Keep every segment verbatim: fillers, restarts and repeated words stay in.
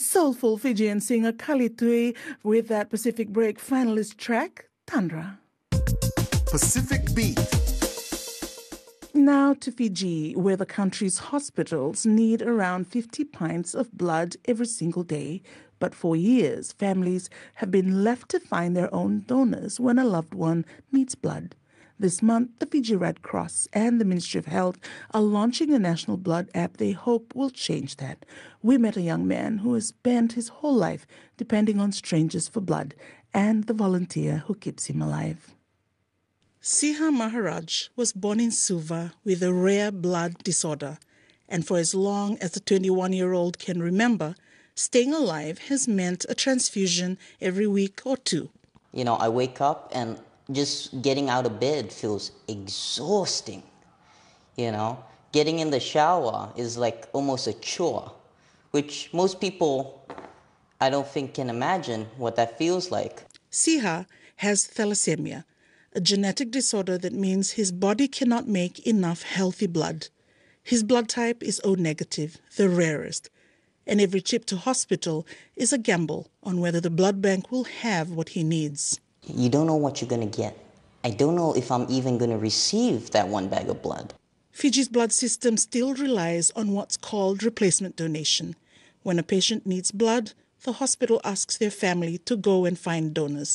Soulful Fijian singer Kalitui with that Pacific Break finalist track, Tundra. Pacific Beat. Now to Fiji, where the country's hospitals need around fifty pints of blood every single day. But for years, families have been left to find their own donors when a loved one needs blood. This month, the Fiji Red Cross and the Ministry of Health are launching a national blood app they hope will change that. We met a young man who has spent his whole life depending on strangers for blood and the volunteer who keeps him alive. Siha Maharaj was born in Suva with a rare blood disorder, and for as long as the twenty-one-year-old can remember, staying alive has meant a transfusion every week or two. You know, I wake up and just getting out of bed feels exhausting. You know, getting in the shower is like almost a chore, which most people, I don't think, can imagine what that feels like. Siha has thalassemia, a genetic disorder that means his body cannot make enough healthy blood. His blood type is O negative, the rarest, and every trip to hospital is a gamble on whether the blood bank will have what he needs. You don't know what you're going to get. I don't know if I'm even going to receive that one bag of blood. Fiji's blood system still relies on what's called replacement donation. When a patient needs blood, the hospital asks their family to go and find donors.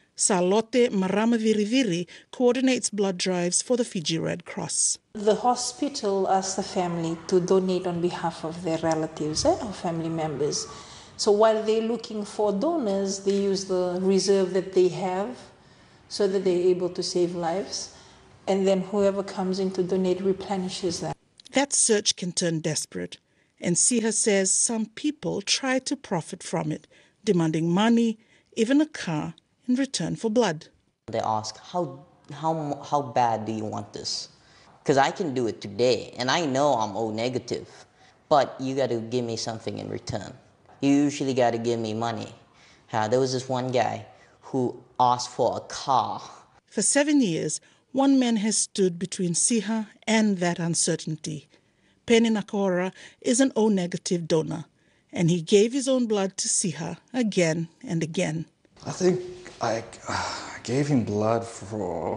Salote Maramaviriviri coordinates blood drives for the Fiji Red Cross. The hospital asks the family to donate on behalf of their relatives eh, or family members. So while they're looking for donors, they use the reserve that they have so that they're able to save lives. And then whoever comes in to donate replenishes that. That search can turn desperate. And Siha says some people try to profit from it, demanding money, even a car, in return for blood. They ask, how, how, how bad do you want this? Because I can do it today, and I know I'm O negative, but you got to give me something in return. You usually got to give me money. Uh, there was this one guy who asked for a car. For seven years, one man has stood between Siha and that uncertainty. Penny Nakora is an O negative donor, and he gave his own blood to Siha again and again. I think I uh, gave him blood for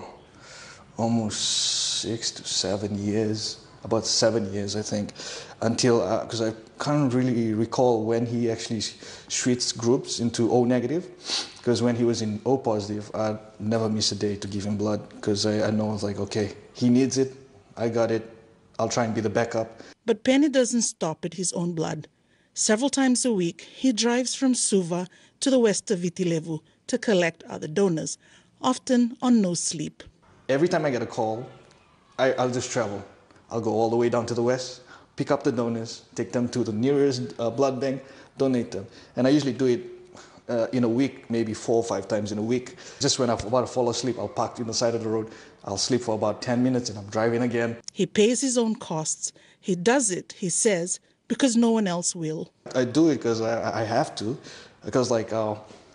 almost six to seven years, about seven years, I think, until, because uh, I can't really recall when he actually switched groups into O negative, because when he was in O positive, I'd never miss a day to give him blood, because I, I know, like, okay, he needs it, I got it, I'll try and be the backup. But Penny doesn't stop at his own blood. Several times a week, he drives from Suva to the west of Viti Levu to collect other donors, often on no sleep. Every time I get a call, I, I'll just travel. I'll go all the way down to the west, pick up the donors, take them to the nearest uh, blood bank, donate them. And I usually do it uh, in a week, maybe four or five times in a week. Just when I'm about to fall asleep, I'll park in the side of the road. I'll sleep for about ten minutes and I'm driving again. He pays his own costs. He does it, he says, because no one else will. I do it because I, I have to. Because like, uh,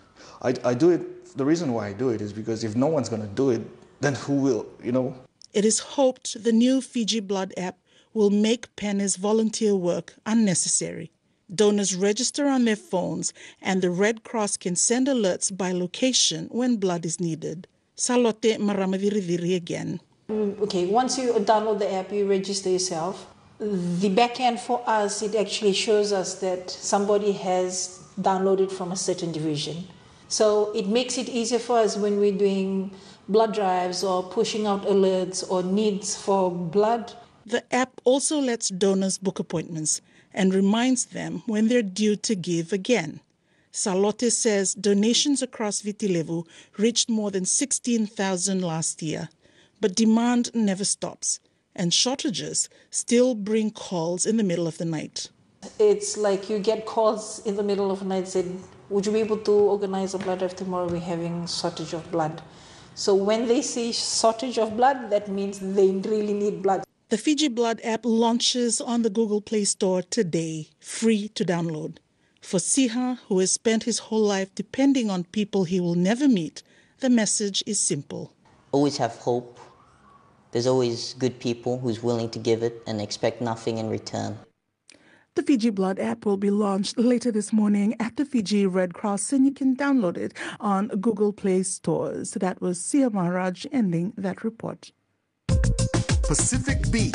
I, I do it, the reason why I do it is because if no one's going to do it, then who will, you know? It is hoped the new Fiji Blood app will make Penny's volunteer work unnecessary. Donors register on their phones and the Red Cross can send alerts by location when blood is needed. Salote Maramaviriviri again. Okay, once you download the app, you register yourself. The back end for us, it actually shows us that somebody has downloaded from a certain division. So it makes it easier for us when we're doing blood drives or pushing out alerts or needs for blood. The app also lets donors book appointments and reminds them when they're due to give again. Salote says donations across Viti Levu reached more than sixteen thousand last year, but demand never stops, and shortages still bring calls in the middle of the night. It's like you get calls in the middle of the night saying, would you be able to organize a blood drive tomorrow? We're having shortage of blood. So when they say shortage of blood, that means they really need blood. The Fiji Blood app launches on the Google Play Store today, free to download. For Siha, who has spent his whole life depending on people he will never meet, the message is simple. Always have hope. There's always good people who's willing to give it and expect nothing in return. The Fiji Blood app will be launched later this morning at the Fiji Red Cross, and you can download it on Google Play stores. That was Sia Maharaj ending that report. Pacific Beat.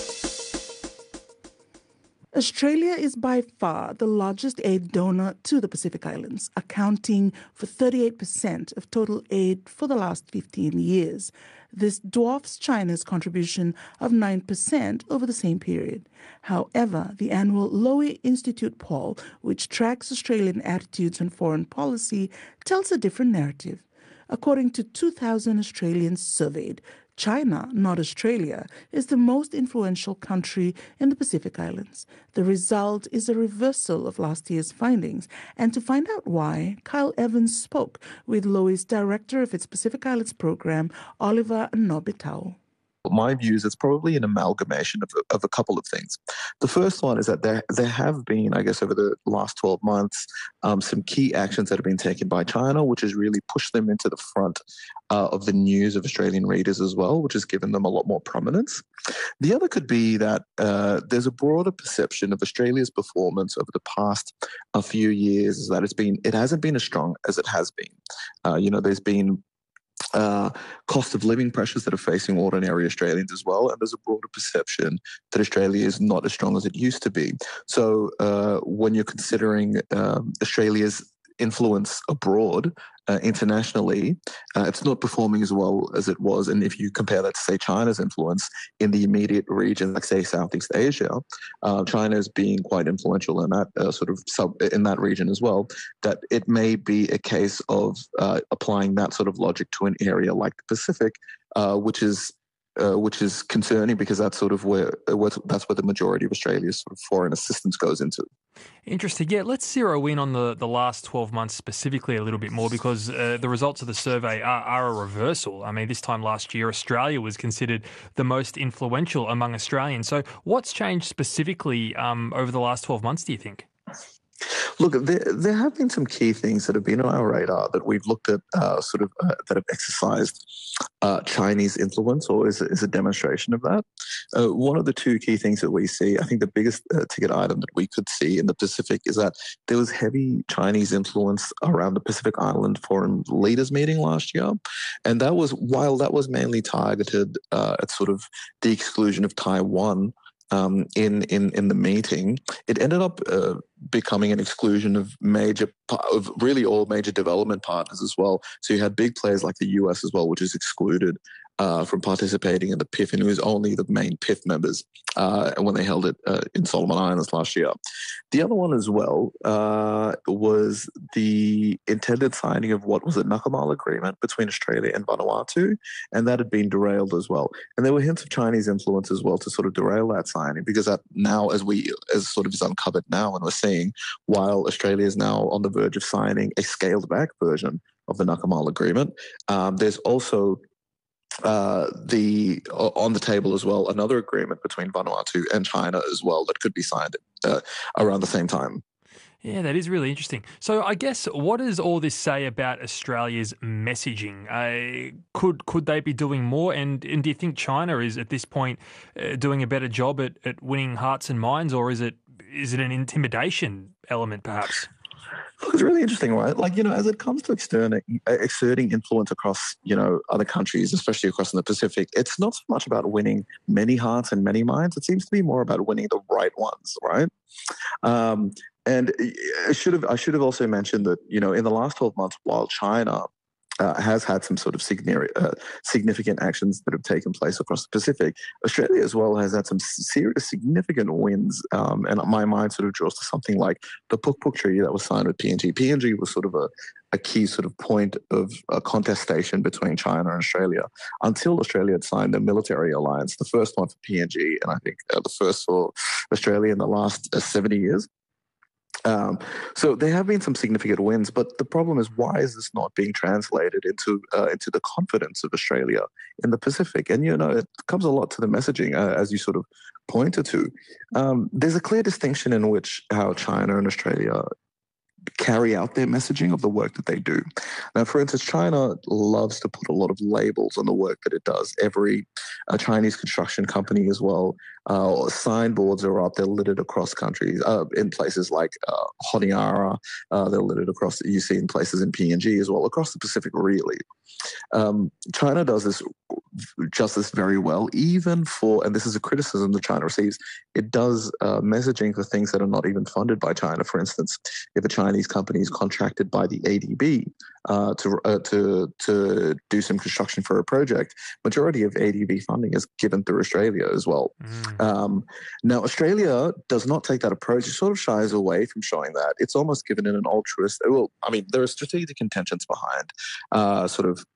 Australia is by far the largest aid donor to the Pacific Islands, accounting for thirty-eight percent of total aid for the last fifteen years. This dwarfs China's contribution of nine percent over the same period. However, the annual Lowy Institute poll, which tracks Australian attitudes on foreign policy, tells a different narrative. According to two thousand Australians surveyed, China, not Australia, is the most influential country in the Pacific Islands. The result is a reversal of last year's findings. And to find out why, Kyle Evans spoke with Lowy's director of its Pacific Islands program, Oliver Nobitau. My view is it's probably an amalgamation of, of a couple of things. The first one is that there there have been, I guess, over the last twelve months, um, some key actions that have been taken by China, which has really pushed them into the front uh, of the news of Australian readers as well, which has given them a lot more prominence. The other could be that uh, there's a broader perception of Australia's performance over the past a few years is that it's been it hasn't been as strong as it has been. Uh, you know, there's been Uh, cost of living pressures that are facing ordinary Australians as well, and there's a broader perception that Australia is not as strong as it used to be. So uh, when you're considering um, Australia's influence abroad, uh, internationally, uh, it's not performing as well as it was. And if you compare that to, say, China's influence in the immediate region, like, say, Southeast Asia, uh, China is being quite influential in that uh, sort of sub in that region as well, that it may be a case of uh, applying that sort of logic to an area like the Pacific, uh, which is Uh, which is concerning because that's sort of where uh, that's where the majority of Australia's sort of foreign assistance goes into. Interesting. Yeah, let's zero in on the, the last twelve months specifically a little bit more because uh, the results of the survey are, are a reversal. I mean, this time last year, Australia was considered the most influential among Australians. So what's changed specifically um, over the last twelve months, do you think? Look, there, there have been some key things that have been on our radar that we've looked at uh, sort of uh, that have exercised uh, Chinese influence or is, is a demonstration of that. Uh, one of the two key things that we see, I think the biggest uh, ticket item that we could see in the Pacific is that there was heavy Chinese influence around the Pacific Island Foreign Leaders meeting last year. And that was, while that was mainly targeted uh, at sort of the exclusion of Taiwan, Um, in, in, in the meeting, it ended up uh, becoming an exclusion of major, of really all major development partners as well. So you had big players like the U S as well, which is excluded uh, from participating in the P I F, and it was only the main P I F members uh, when they held it uh, in Solomon Islands last year. The other one as well uh, was the intended signing of what was a Nakamal agreement between Australia and Vanuatu, and that had been derailed as well. And there were hints of Chinese influence as well to sort of derail that signing, because that now, as we as sort of is uncovered now, and we're seeing, while Australia is now on the verge of signing a scaled back version of the Nakamal agreement, um, there's also Uh, the uh, on the table as well another agreement between Vanuatu and China as well that could be signed uh, around the same time. Yeah, that is really interesting. So I guess what does all this say about Australia's messaging? Uh, could could they be doing more? And, and do you think China is at this point uh, doing a better job at, at winning hearts and minds, or is it is it an intimidation element perhaps? Look, it's really interesting, right? Like, you know, as it comes to exerting, exerting influence across, you know, other countries, especially across in the Pacific, it's not so much about winning many hearts and many minds. It seems to be more about winning the right ones, right? Um, and I should have, I should have also mentioned that, you know, in the last twelve months, while China Uh, has had some sort of significant, uh, significant actions that have taken place across the Pacific, Australia as well has had some serious significant wins. Um, and my mind sort of draws to something like the Puk Puk Treaty that was signed with P N G. P N G was sort of a, a key sort of point of uh, contestation between China and Australia until Australia had signed a military alliance, the first one for P N G, and I think uh, the first for Australia in the last uh, seventy years. Um, so there have been some significant wins, but the problem is, why is this not being translated into uh, into the confidence of Australia in the Pacific? And, you know, it comes a lot to the messaging, uh, as you sort of pointed to. Um, there's a clear distinction in which how China and Australia carry out their messaging of the work that they do. Now, for instance, China loves to put a lot of labels on the work that it does. Every uh, Chinese construction company as well Uh, signboards are up. They're littered across countries, uh, in places like uh, Honiara. Uh, they're littered across, you see in places in P N G as well, across the Pacific, really. Um, China does this just this very well, even for, and this is a criticism that China receives, it does uh, messaging for things that are not even funded by China. For instance, if a Chinese company is contracted by the A D B uh, to uh, to to do some construction for a project, majority of A D B funding is given through Australia as well. Mm. Um, now, Australia does not take that approach. It sort of shies away from showing that. It's almost given in an altruist. Well, I mean, there are strategic intentions behind uh, sort of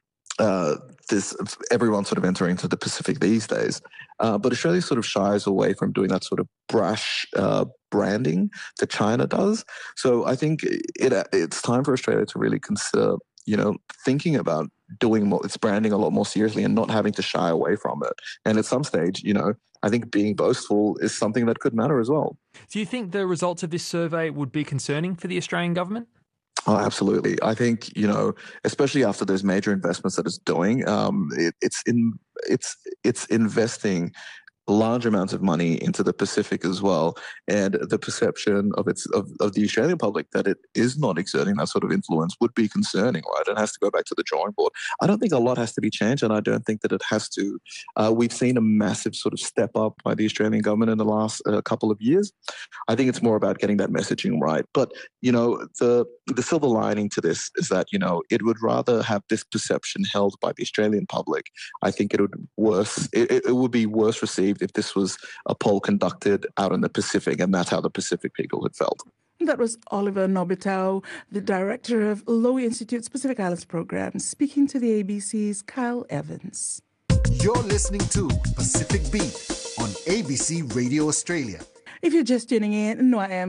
Uh, this everyone sort of entering into the Pacific these days, uh, but Australia sort of shies away from doing that sort of brash uh, branding that China does. So I think it it's time for Australia to really consider, you know, thinking about doing more, its branding a lot more seriously and not having to shy away from it. And at some stage, you know, I think being boastful is something that could matter as well. Do you think the results of this survey would be concerning for the Australian government? Oh, absolutely. I think, you know, especially after those major investments that it's doing, um, it, it's in it's it's investing large amounts of money into the Pacific as well, and the perception of its of, of the Australian public that it is not exerting that sort of influence would be concerning, right? It has to go back to the drawing board. I don't think a lot has to be changed, and I don't think that it has to. Uh, we've seen a massive sort of step up by the Australian government in the last uh, couple of years. I think it's more about getting that messaging right. But, you know, the the silver lining to this is that, you know, it would rather have this perception held by the Australian public. I think it would worse. It, it would be worse received if this was a poll conducted out in the Pacific, and that's how the Pacific people had felt. That was Oliver Nobitau, the director of Lowy Institute's Pacific Islands program, speaking to the A B C's Kyle Evans. You're listening to Pacific Beat on A B C Radio Australia. If you're just tuning in, no, I am